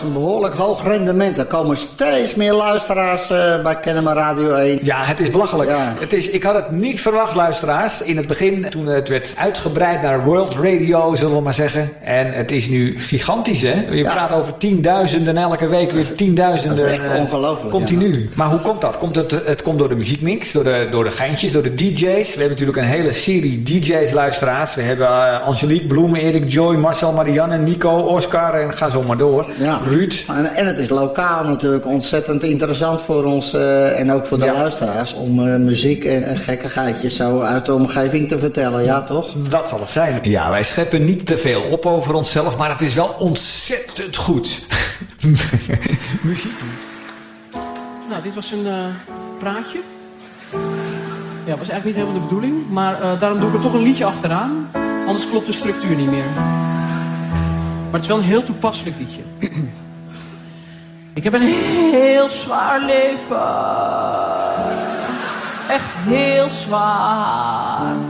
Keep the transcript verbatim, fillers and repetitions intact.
een behoorlijk hoog rendement. Er komen steeds meer luisteraars uh, bij Kennemer Radio één. Ja, het is belachelijk. Ja. Het is, ik had het niet verwacht, luisteraars. In het begin, toen het werd uitgebreid naar World Radio, zullen we maar zeggen. En het is nu gigantisch, hè? Je Ja. praat over tienduizenden elke week, weer tienduizenden. Dat is echt ongelooflijk. Continu. Ja. Maar hoe komt dat? Komt het, het komt door de muziekmix, door de, door de geintjes, door de D J's. We hebben natuurlijk een hele serie D J's, luisteraars. We hebben uh, Angelique, Bloem, Erik, Joy, Marcel, Marianne, Nico, Oscar en ga zo maar door. Ja. Ruud. En, en het is lokaal natuurlijk ontzettend interessant voor ons uh, en ook voor de Ja. luisteraars om uh, muziek en, en gekkigheidjes zo uit de omgeving te vertellen. Ja, toch? Dat zal het zijn. Ja, wij scheppen niet te veel op over onszelf, maar het is wel ontzettend goed. Muziek. Nou, dit was een uh, praatje. Ja, dat was eigenlijk niet helemaal de bedoeling. Maar uh, daarom doe ik er toch een liedje achteraan. Anders klopt de structuur niet meer. Maar het is wel een heel toepasselijk liedje. Ik heb een heel zwaar leven. Echt heel zwaar.